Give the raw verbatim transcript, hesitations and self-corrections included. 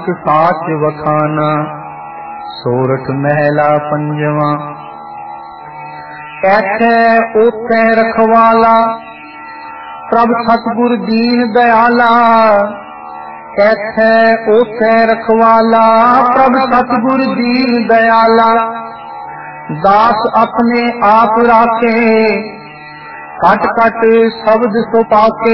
नानक साच वखाना। सोरठ महला पंजवा। ऐथे ओथे रखवाला प्रभ सतगुर दीन दयाला। ऐथे ओथे रखवाला प्रभ सतगुर दीन दयाला। दास अपने आप राखे कट कट शब्द सो पाके।